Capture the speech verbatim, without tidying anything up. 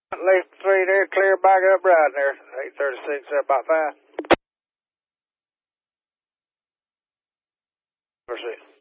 Left three there, clear back up right there. eight thirty-six, about five. Proceed.